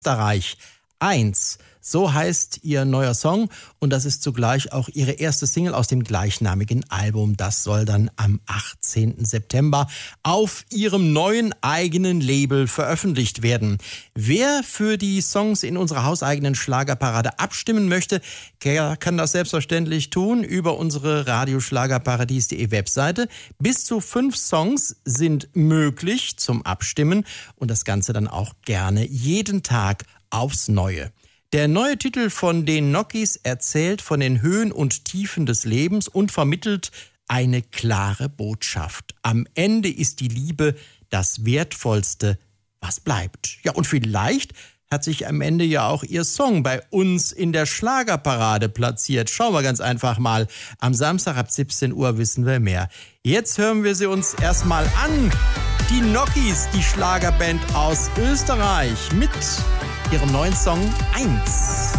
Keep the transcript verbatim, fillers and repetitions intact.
Österreich eins. So heißt ihr neuer Song und das ist zugleich auch ihre erste Single aus dem gleichnamigen Album. Das soll dann am achtzehnten September auf ihrem neuen eigenen Label veröffentlicht werden. Wer für die Songs in unserer hauseigenen Schlagerparade abstimmen möchte, kann das selbstverständlich tun über unsere radioschlagerparadies punkt de Webseite. Bis zu fünf Songs sind möglich zum Abstimmen und das Ganze dann auch gerne jeden Tag aufs Neue. Der neue Titel von den Nokis erzählt von den Höhen und Tiefen des Lebens und vermittelt eine klare Botschaft. Am Ende ist die Liebe das Wertvollste, was bleibt. Ja, und vielleicht hat sich am Ende ja auch ihr Song bei uns in der Schlagerparade platziert. Schauen wir ganz einfach mal. Am Samstag ab siebzehn Uhr wissen wir mehr. Jetzt hören wir sie uns erstmal an. Die Nokis, die Schlagerband aus Österreich mit ihrem neuen Song eins.